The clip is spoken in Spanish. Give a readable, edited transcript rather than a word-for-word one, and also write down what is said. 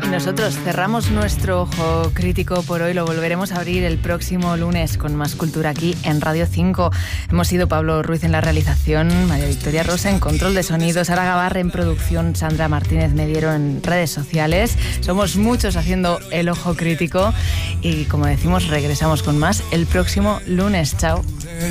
Nosotros cerramos nuestro ojo crítico por hoy, lo volveremos a abrir el próximo lunes con más cultura aquí en Radio 5. Hemos sido Pablo Ruiz en la realización, María Victoria Rosa en control de sonido, Sara Gabarre en producción, Sandra Martínez Mediero en redes sociales. Somos muchos haciendo el ojo crítico y, como decimos, regresamos con más el próximo lunes. Chao.